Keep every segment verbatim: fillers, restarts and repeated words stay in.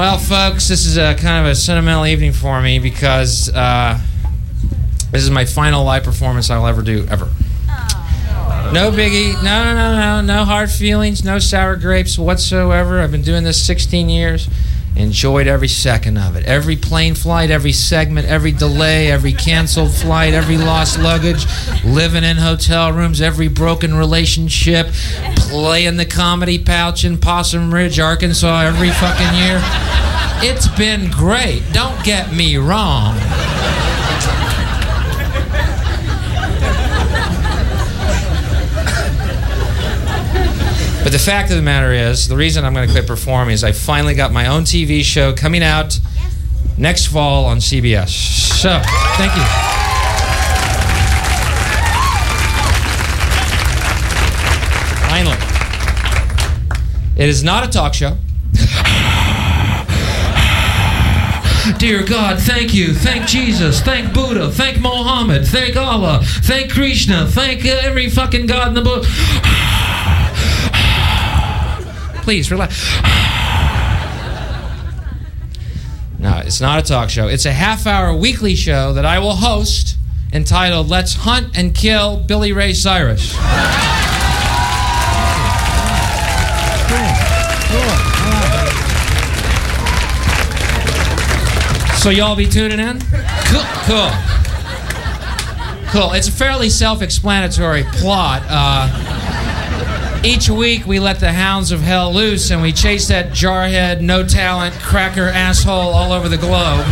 Well, folks, this is a kind of a sentimental evening for me because uh, this is my final live performance I'll ever do, ever. No biggie, no, no, no, no, no hard feelings, no sour grapes whatsoever. I've been doing this sixteen years. Enjoyed every second of it. Every plane flight, every segment, every delay, every canceled flight, every lost luggage, living in hotel rooms, every broken relationship, playing the comedy pouch in Possum Ridge, Arkansas every fucking year. It's been great. Don't get me wrong. But the fact of the matter is, the reason I'm going to quit performing is I finally got my own T V show coming out next fall on C B S. So, thank you. Finally. It is not a talk show. Dear God, thank you. Thank Jesus. Thank Buddha. Thank Mohammed. Thank Allah. Thank Krishna. Thank every fucking God in the book. Please, relax. No, it's not a talk show. It's a half-hour weekly show that I will host entitled Let's Hunt and Kill Billy Ray Cyrus. So y'all be tuning in? Cool. Cool. Cool. It's a fairly self-explanatory plot. Uh... Each week, we let the hounds of hell loose, and we chase that jarhead, no-talent, cracker asshole all over the globe.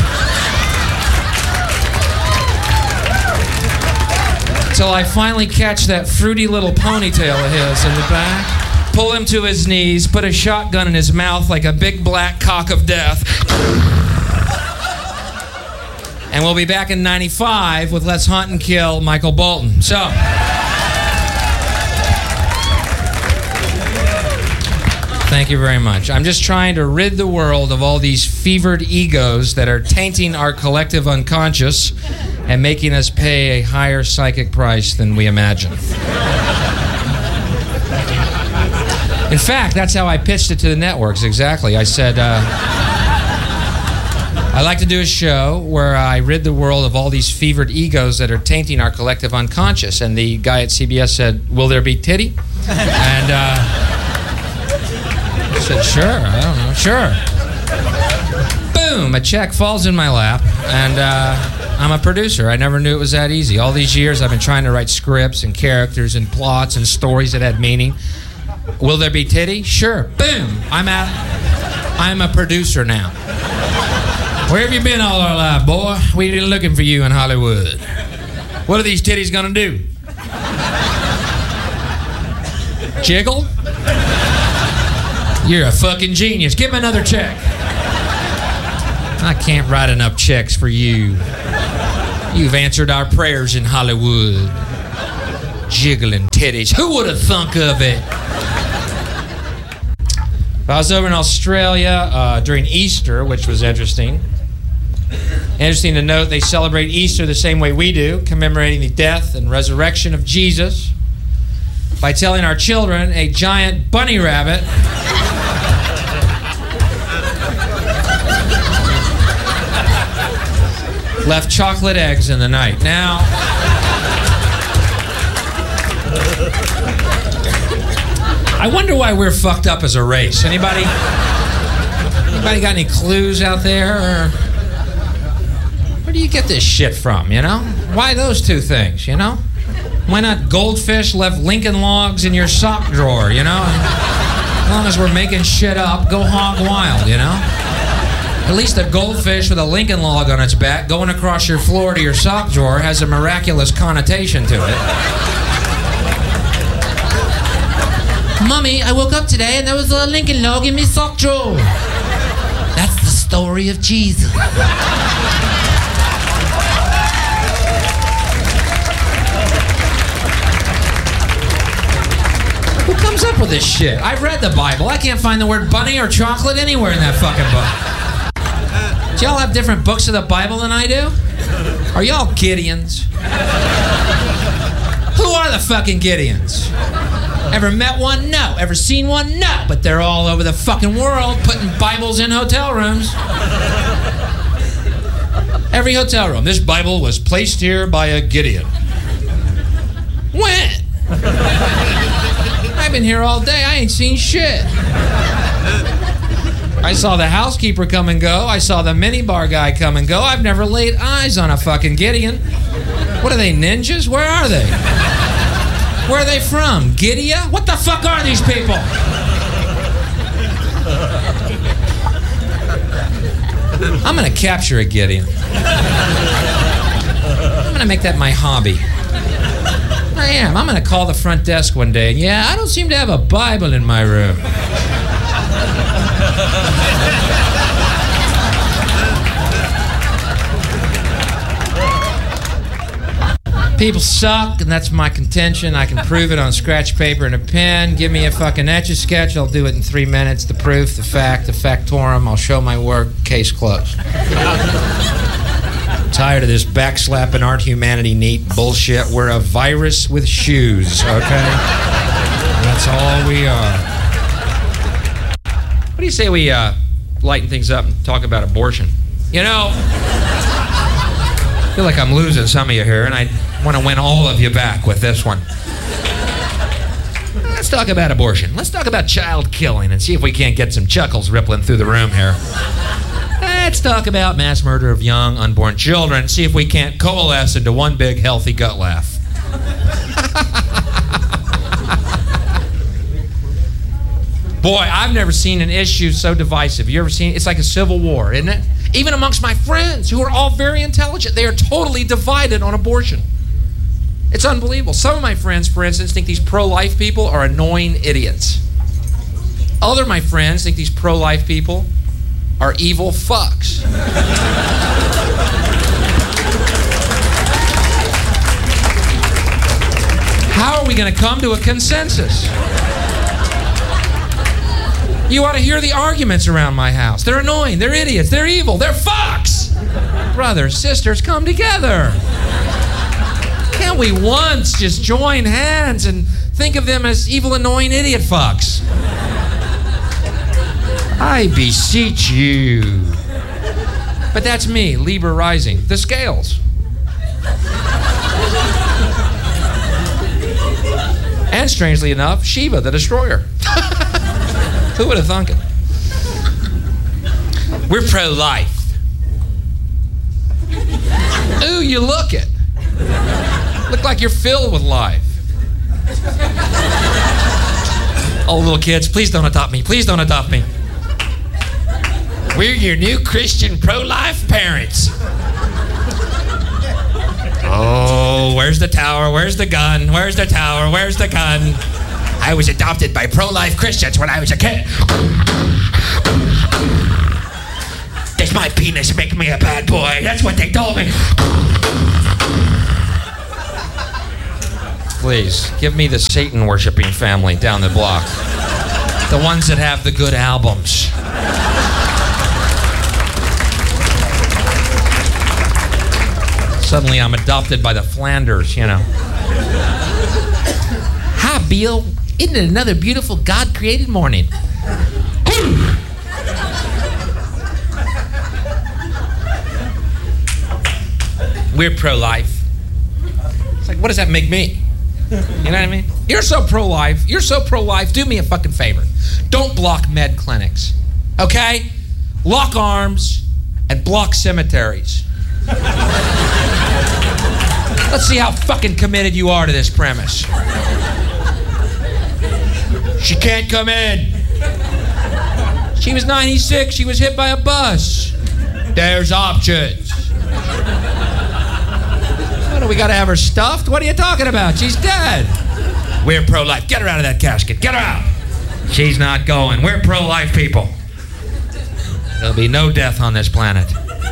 Till I finally catch that fruity little ponytail of his in the back, pull him to his knees, put a shotgun in his mouth like a big black cock of death. And we'll be back in ninety-five with Let's Hunt and Kill Michael Bolton. So... Thank you very much. I'm just trying to rid the world of all these fevered egos that are tainting our collective unconscious and making us pay a higher psychic price than we imagine. In fact, that's how I pitched it to the networks, exactly. I said, uh, I'd like to do a show where I rid the world of all these fevered egos that are tainting our collective unconscious. And the guy at C B S said, will there be titty? And, uh... I said, sure, I don't know, sure. Boom, a check falls in my lap, and uh, I'm a producer. I never knew it was that easy. All these years I've been trying to write scripts and characters and plots and stories that had meaning. Will there be titty? Sure. Boom, I'm at, I'm a producer now. Where have you been all our life, boy? We've been looking for you in Hollywood. What are these titties gonna do? Jiggle? You're a fucking genius. Give him another check. I can't write enough checks for you. You've answered our prayers in Hollywood. Jiggling titties. Who would have thunk of it? I was over in Australia uh, during Easter, which was interesting. Interesting to note, they celebrate Easter the same way we do, commemorating the death and resurrection of Jesus by telling our children a giant bunny rabbit left chocolate eggs in the night. Now, I wonder why we're fucked up as a race. Anybody? Anybody got any clues out there? Or where do you get this shit from, you know? Why those two things, you know? Why not goldfish left Lincoln Logs in your sock drawer, you know? As long as we're making shit up, go hog wild, you know? At least a goldfish with a Lincoln Log on its back going across your floor to your sock drawer has a miraculous connotation to it. Mommy, I woke up today and there was a Lincoln Log in my sock drawer. That's the story of Jesus. Who comes up with this shit? I've read the Bible. I can't find the word bunny or chocolate anywhere in that fucking book. Do y'all have different books of the Bible than I do? Are y'all Gideons? Who are the fucking Gideons? Ever met one? No. Ever seen one? No. But they're all over the fucking world putting Bibles in hotel rooms. Every hotel room. This Bible was placed here by a Gideon. When? I've been here all day. I ain't seen shit. I saw the housekeeper come and go. I saw the minibar guy come and go. I've never laid eyes on a fucking Gideon. What are they, ninjas? Where are they? Where are they from? Gideon? What the fuck are these people? I'm gonna capture a Gideon. I'm gonna make that my hobby. I am. I'm gonna call the front desk one day and, yeah, I don't seem to have a Bible in my room. People suck, and that's my contention. I can prove it on scratch paper and a pen. Give me a fucking Etch-a-Sketch, I'll do it in three minutes. The proof, the fact, the factorum, I'll show my work, case closed. Tired of this backslapping art humanity neat bullshit. We're a virus with shoes, okay? That's all we are. What do you say we uh, lighten things up and talk about abortion? You know, I feel like I'm losing some of you here, and I want to win all of you back with this one. Let's talk about abortion. Let's talk about child killing and see if we can't get some chuckles rippling through the room here. Let's talk about mass murder of young, unborn children and see if we can't coalesce into one big, healthy gut laugh. Boy, I've never seen an issue so divisive. You ever seen it? It's like a civil war, isn't it? Even amongst my friends, who are all very intelligent, they are totally divided on abortion. It's unbelievable. Some of my friends, for instance, think these pro-life people are annoying idiots. Other of my friends think these pro-life people are evil fucks. How are we going to come to a consensus? You ought to hear the arguments around my house. They're annoying, they're idiots, they're evil, they're fucks. Brothers, sisters, come together. Can't we once just join hands and think of them as evil, annoying idiot fucks? I beseech you. But that's me, Libra rising. The scales. And strangely enough, Shiva, the destroyer. Who would have thunk it? We're pro-life. Ooh, you look it. Look like you're filled with life. Oh, little kids, please don't adopt me. Please don't adopt me. We're your new Christian pro-life parents. Oh, where's the tower? Where's the gun? Where's the tower? Where's the gun? I was adopted by pro-life Christians when I was a kid. Does my penis make me a bad boy? That's what they told me. Please, give me the Satan-worshipping family down the block. The ones that have the good albums. Suddenly I'm adopted by the Flanders, you know. Hi, Bill. Isn't it another beautiful God-created morning? We're pro-life. It's like, what does that make me? You know what I mean? You're so pro-life. You're so pro-life. Do me a fucking favor. Don't block med clinics. Okay? Lock arms and block cemeteries. Let's see how fucking committed you are to this premise. She can't come in. She was ninety-six. She was hit by a bus. There's options. What, do we got to have her stuffed? What are you talking about? She's dead. We're pro-life. Get her out of that casket. Get her out. She's not going. We're pro-life people. There'll be no death on this planet.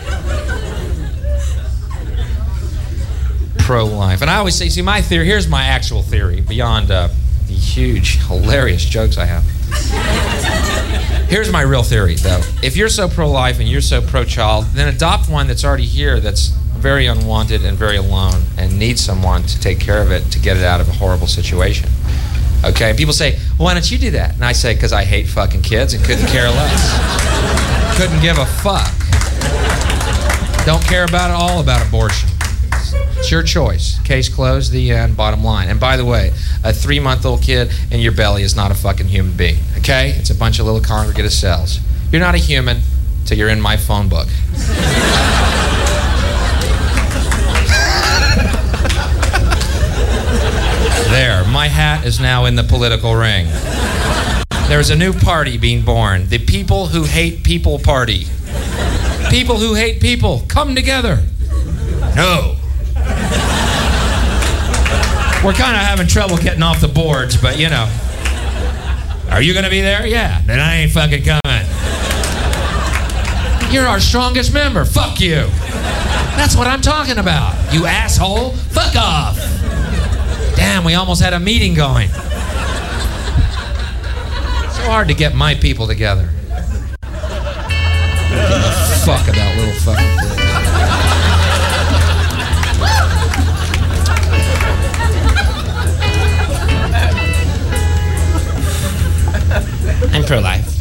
Pro-life. And I always say, see, my theory, here's my actual theory, beyond uh, the huge, hilarious jokes I have. Here's my real theory, though. If you're so pro-life and you're so pro-child, then adopt one that's already here, that's very unwanted and very alone and needs someone to take care of it to get it out of a horrible situation. Okay, people say, well, why don't you do that? And I say, because I hate fucking kids and couldn't care less. Couldn't give a fuck. Don't care about it all about abortion. It's your choice. Case closed, the end, bottom line. And by the way, a three-month-old kid in your belly is not a fucking human being, okay? It's a bunch of little congregate of cells. You're not a human till you're in my phone book. There, my hat is now in the political ring. There's a new party being born, the People Who Hate People Party. People who hate people, come together. No. We're kind of having trouble getting off the boards, but you know. Are you gonna be there? Yeah, then I ain't fucking coming. You're our strongest member, fuck you. That's what I'm talking about, you asshole, fuck off. Damn, we almost had a meeting going. So hard to get my people together. Give a fuck about little fucking kids. I'm pro-life.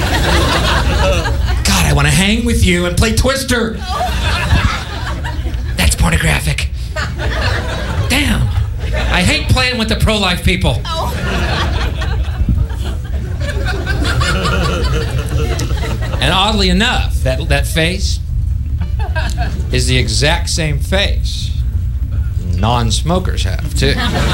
God, I want to hang with you and play Twister. That's pornographic. Damn. I hate playing with the pro-life people. Oh. And oddly enough, that, that face is the exact same face non-smokers have, too.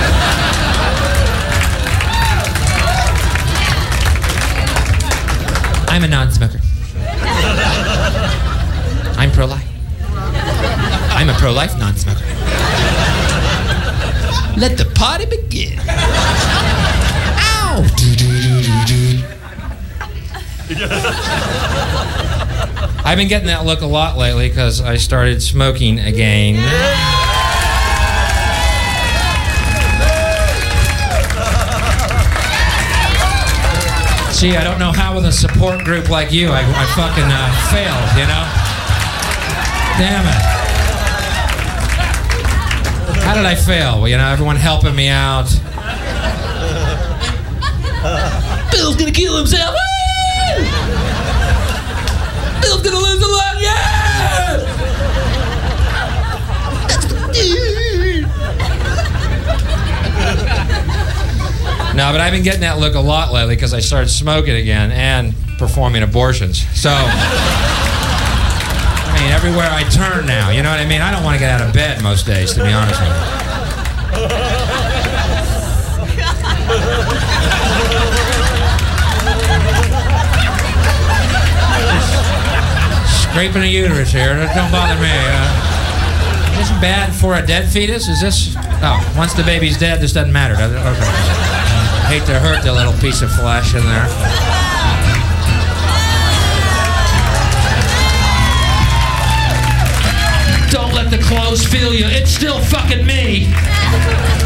I'm a non-smoker. I'm pro-life. I'm a pro-life non-smoker. Let the party begin. Ow! I've been getting that look a lot lately because I started smoking again. See, I don't know how with a support group like you, I, I fucking uh, failed, you know? Damn it. How did I fail? Well, you know, everyone helping me out. Bill's gonna kill himself. Woo! Bill's gonna lose a lot. Yeah! No, but I've been getting that look a lot lately because I started smoking again and performing abortions. So, I mean, everywhere I turn now, you know what I mean? I don't want to get out of bed most days, to be honest with you. Scraping a uterus here, don't bother me. Uh, is this bad for a dead fetus? Is this? Oh, once the baby's dead, this doesn't matter, does it? Okay. Hate to hurt the little piece of flesh in there. Don't let the clothes feel you. It's still fucking me.